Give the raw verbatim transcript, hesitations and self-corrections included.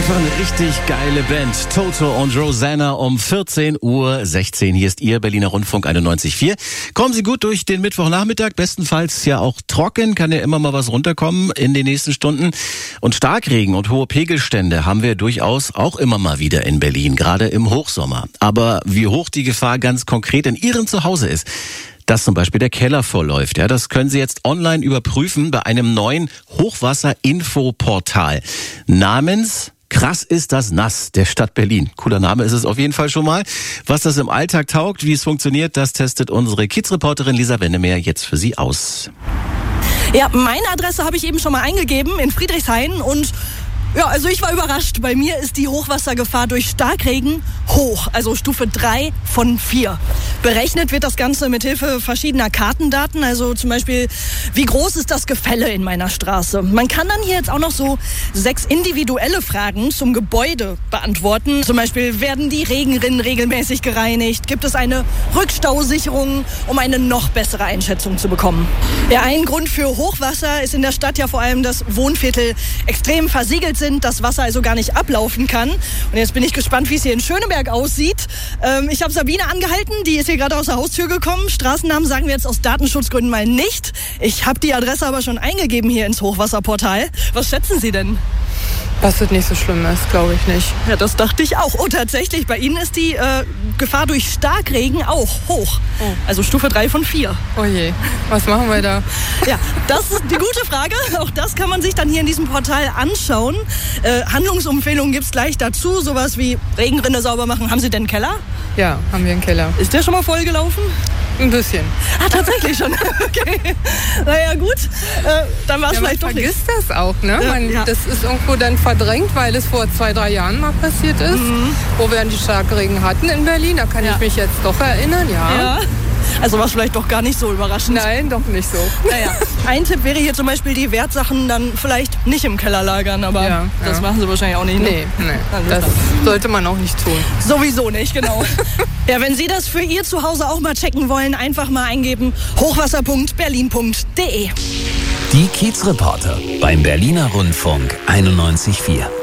Einfach eine richtig geile Band. Toto und Rosanna um vierzehn Uhr sechzehn. Hier ist Ihr Berliner Rundfunk einundneunzig Komma vier. Kommen Sie gut durch den Mittwochnachmittag. Bestenfalls ja auch trocken. Kann ja immer mal was runterkommen in den nächsten Stunden. Und Starkregen und hohe Pegelstände haben wir durchaus auch immer mal wieder in Berlin. Gerade im Hochsommer. Aber wie hoch die Gefahr ganz konkret in Ihrem Zuhause ist, dass zum Beispiel der Keller vorläuft. Ja, das können Sie jetzt online überprüfen bei einem neuen Hochwasser-Info-Portal namens Krass ist das nass der Stadt Berlin. Cooler Name ist es auf jeden Fall schon mal. Was das im Alltag taugt, wie es funktioniert, das testet unsere Kiez-Reporterin Lisa Wennemeyer jetzt für Sie aus. Ja, meine Adresse habe ich eben schon mal eingegeben in Friedrichshain und ja, also ich war überrascht. Bei mir ist die Hochwassergefahr durch Starkregen hoch, also Stufe drei von vier. Berechnet wird das Ganze mit Hilfe verschiedener Kartendaten, also zum Beispiel, wie groß ist das Gefälle in meiner Straße. Man kann dann hier jetzt auch noch so sechs individuelle Fragen zum Gebäude beantworten. Zum Beispiel, werden die Regenrinnen regelmäßig gereinigt? Gibt es eine Rückstausicherung, um eine noch bessere Einschätzung zu bekommen? Ja, ein Grund für Hochwasser ist in der Stadt ja vor allem, dass Wohnviertel extrem versiegelt sind. Sind, das Wasser also gar nicht ablaufen kann. Und jetzt bin ich gespannt, wie es hier in Schöneberg aussieht. Ähm, ich habe Sabine angehalten, die ist hier gerade aus der Haustür gekommen. Straßennamen sagen wir jetzt aus Datenschutzgründen mal nicht. Ich habe die Adresse aber schon eingegeben hier ins Hochwasserportal. Was schätzen Sie denn? Dass es nicht so schlimm ist, glaube ich nicht. Ja, das dachte ich auch. Oh, tatsächlich, bei Ihnen ist die äh, Gefahr durch Starkregen auch hoch. Oh. Also Stufe drei von vier. Oh je, was machen wir da? Ja, das ist die gute Frage. Auch das kann man sich dann hier in diesem Portal anschauen. Äh, Handlungsempfehlungen gibt es gleich dazu. Sowas wie Regenrinne sauber machen. Haben Sie denn einen Keller? Ja, haben wir einen Keller. Ist der schon mal vollgelaufen? Ein bisschen. Ah, tatsächlich schon. Okay. Naja, gut. Äh, dann war es ja, vielleicht doch nicht. Man vergisst das auch, ne? Ja, man, ja. Das ist irgendwo dann verdrängt, weil es vor zwei, drei Jahren mal passiert ist, mhm. wo wir die Starkregen hatten in Berlin. Da kann ja. ich mich jetzt doch erinnern, ja. ja. Also war es vielleicht doch gar nicht so überraschend. Nein, doch nicht so. Naja, ein Tipp wäre hier zum Beispiel, die Wertsachen dann vielleicht nicht im Keller lagern, aber ja, das ja. machen Sie wahrscheinlich auch nicht. Ne? Nee, nee. Das sollte man auch nicht tun. Sowieso nicht, genau. Ja, wenn Sie das für Ihr Zuhause auch mal checken wollen, einfach mal eingeben hochwasser punkt berlin punkt de. Die Kiez-Reporter beim Berliner Rundfunk einundneunzig Komma vier.